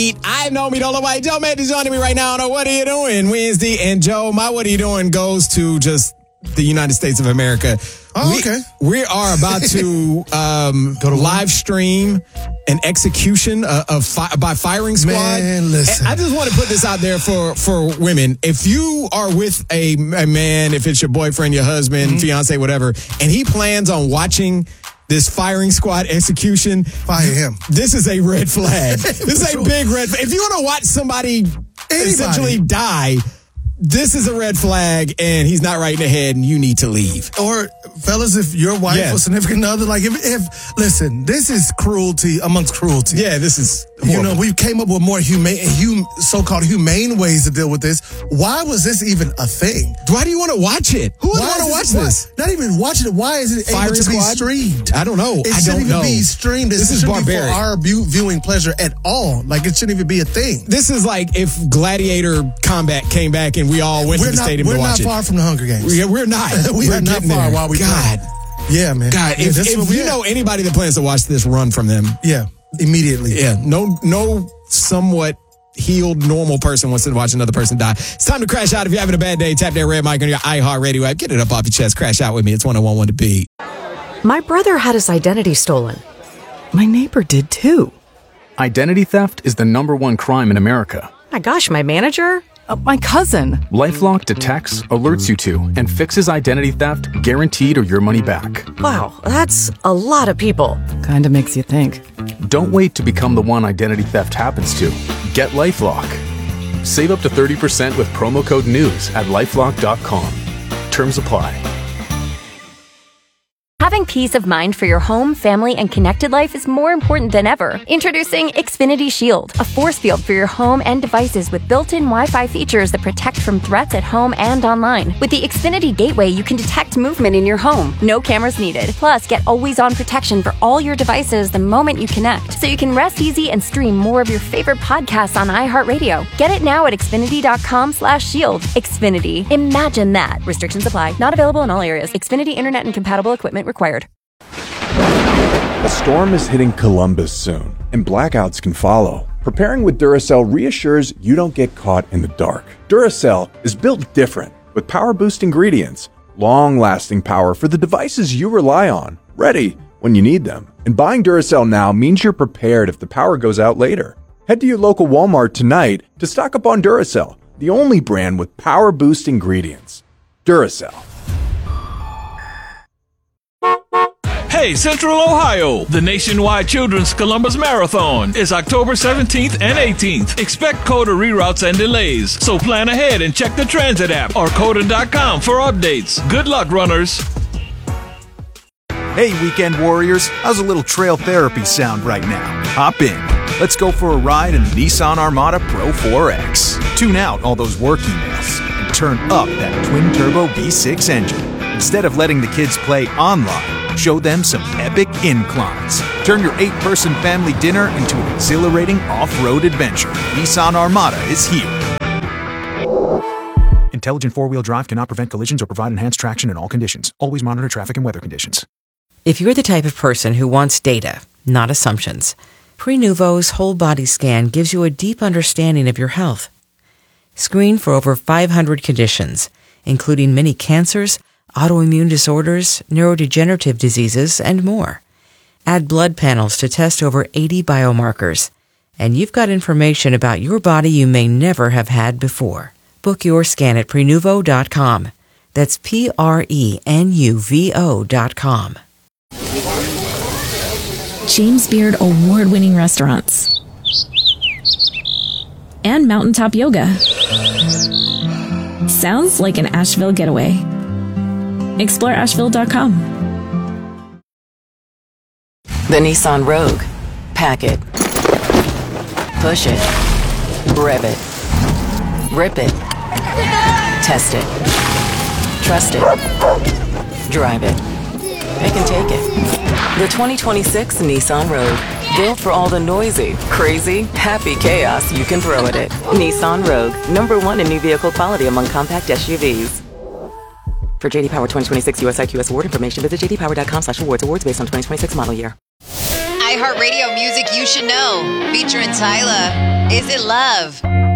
I know me, don't know why. Joe Matt is joining me right now on What Are You Doing Wednesday. And Joe, my What Are You Doing goes to just the United States of America. Okay. We are about to live stream an execution by firing squad. Man, listen. I just want to put this out there for women. If you are with a man, if it's your boyfriend, your husband, fiance, whatever, and he plans on watching this firing squad execution, fire him. This is a red flag. This is a big red flag. If you want to watch somebody essentially die, this is a red flag, and he's not right in the head, and you need to leave. Or, fellas, if your wife or significant other, like, if listen, this is cruelty amongst cruelty. Yeah, this is horrible. You know, we came up with more so-called humane ways to deal with this. Why was this even a thing? Why do you want to watch it? Who would want to watch this? Not even watching it. Why is it able to be streamed? I don't know. It shouldn't even be streamed. This is barbaric. Be for our viewing pleasure at all. Like, it shouldn't even be a thing. This is like if Gladiator Combat came back and we all went to the stadium to watch it. We're not far from the Hunger Games. We're not. We're not far while we God. Yeah, man. God, yeah, if you know anybody that plans to watch this, run from them. Yeah, immediately. Yeah, no somewhat healed, normal person wants to watch another person die. It's time to crash out. If you're having a bad day, tap that red mic on your iHeartRadio app. Get it up off your chest. Crash out with me. It's 101.1 The Beat. My brother had his identity stolen. My neighbor did too. Identity theft is the #1 crime in America. My gosh, my manager? My cousin. LifeLock detects, alerts you to, and fixes identity theft guaranteed or your money back. Wow, that's a lot of people. Kinda makes you think. Don't wait to become the one identity theft happens to. Get LifeLock. Save up to 30% with promo code NEWS at LifeLock.com. Terms apply. Having peace of mind for your home, family, and connected life is more important than ever. Introducing Xfinity Shield, a force field for your home and devices with built-in Wi-Fi features that protect from threats at home and online. With the Xfinity Gateway, you can detect movement in your home. No cameras needed. Plus, get always-on protection for all your devices the moment you connect, so you can rest easy and stream more of your favorite podcasts on iHeartRadio. Get it now at Xfinity.com/shield. Xfinity. Imagine that. Restrictions apply. Not available in all areas. Xfinity Internet and compatible equipment required. A storm is hitting Columbus soon, and blackouts can follow. Preparing with Duracell reassures you don't get caught in the dark. Duracell is built different, with power-boost ingredients, long-lasting power for the devices you rely on, ready when you need them. And buying Duracell now means you're prepared if the power goes out later. Head to your local Walmart tonight to stock up on Duracell, the only brand with power-boost ingredients. Duracell. Hey, Central Ohio! The nationwide Children's Columbus Marathon is October 17th and 18th. Expect COTA reroutes and delays, so plan ahead and check the transit app or COTA.com for updates. Good luck, runners! Hey, weekend warriors, how's a little trail therapy sound right now? Hop in. Let's go for a ride in the Nissan Armada Pro 4X. Tune out all those work emails and turn up that twin-turbo V6 engine. Instead of letting the kids play online, show them some epic inclines. Turn your 8-person family dinner into an exhilarating off-road adventure. Nissan Armada is here. Intelligent four-wheel drive cannot prevent collisions or provide enhanced traction in all conditions. Always monitor traffic and weather conditions. If you're the type of person who wants data, not assumptions, Prenuvo's whole body scan gives you a deep understanding of your health. Screen for over 500 conditions, including many cancers, autoimmune disorders, neurodegenerative diseases, and more. Add blood panels to test over 80 biomarkers, and you've got information about your body you may never have had before. Book your scan at Prenuvo.com. That's Prenuvo.com. James Beard award-winning restaurants. And mountaintop yoga. Sounds like an Asheville getaway. Explore Asheville.com. The Nissan Rogue. Pack it. Push it. Rev it. Rip it. Test it. Trust it. Drive it. Pick and take it. The 2026 Nissan Rogue. Built for all the noisy, crazy, happy chaos you can throw at it. Nissan Rogue. #1 in new vehicle quality among compact SUVs. For JD Power 2026 US IQS award information, visit jdpower.com/awards. Awards based on 2026 model year. iHeartRadio music you should know. Featuring Tyla. Is it love?